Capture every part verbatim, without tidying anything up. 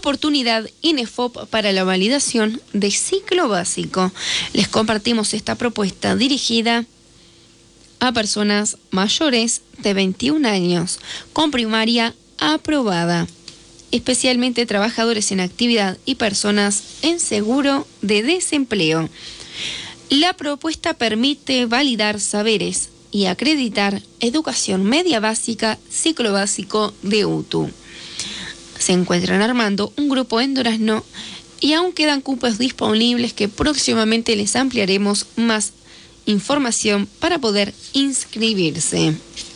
oportunidad INEFOP para la validación de ciclo básico. Les compartimos esta propuesta dirigida a personas mayores de veintiún años con primaria aprobada, especialmente trabajadores en actividad y personas en seguro de desempleo. La propuesta permite validar saberes y acreditar educación media básica, ciclo básico de U T U. Se encuentran armando un grupo en Durazno y aún quedan cupos disponibles que próximamente les ampliaremos más información para poder inscribirse.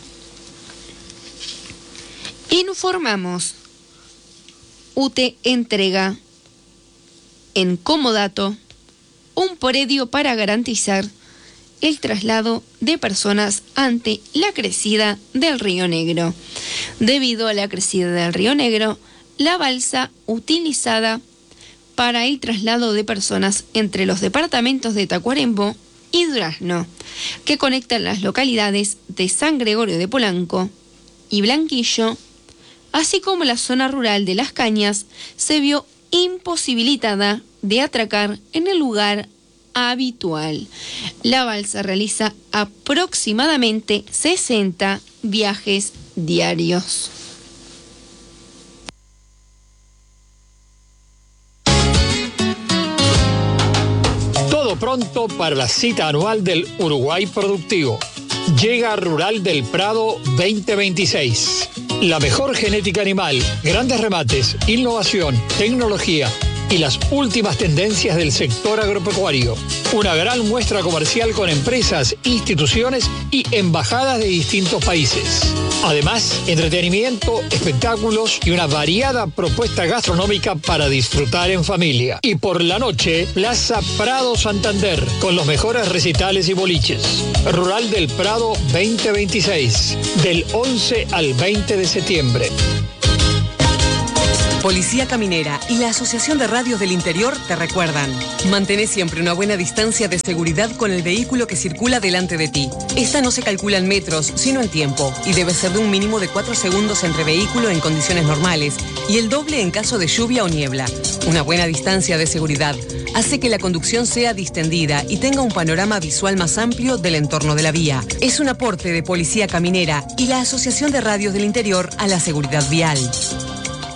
Informamos. U T E entrega en comodato un predio para garantizar el traslado de personas ante la crecida del Río Negro. Debido a la crecida del Río Negro, la balsa utilizada para el traslado de personas entre los departamentos de Tacuarembó y Durazno, que conectan las localidades de San Gregorio de Polanco y Blanquillo, así como la zona rural de Las Cañas, se vio imposibilitada de atracar en el lugar habitual. La balsa realiza aproximadamente sesenta viajes diarios. Todo pronto para la cita anual del Uruguay Productivo. Llega Rural del Prado veinte veintiséis. La mejor genética animal, grandes remates, innovación, tecnología y las últimas tendencias del sector agropecuario. Una gran muestra comercial con empresas, instituciones y embajadas de distintos países. Además, entretenimiento, espectáculos y una variada propuesta gastronómica para disfrutar en familia. Y por la noche, Plaza Prado Santander, con los mejores recitales y boliches. Rural del Prado veinte veintiséis, del once al veinte de septiembre. Policía Caminera y la Asociación de Radios del Interior te recuerdan: mantén siempre una buena distancia de seguridad con el vehículo que circula delante de ti. Esta no se calcula en metros, sino en tiempo, y debe ser de un mínimo de cuatro segundos entre vehículo en condiciones normales y el doble en caso de lluvia o niebla. Una buena distancia de seguridad hace que la conducción sea distendida y tenga un panorama visual más amplio del entorno de la vía. Es un aporte de Policía Caminera y la Asociación de Radios del Interior a la seguridad vial.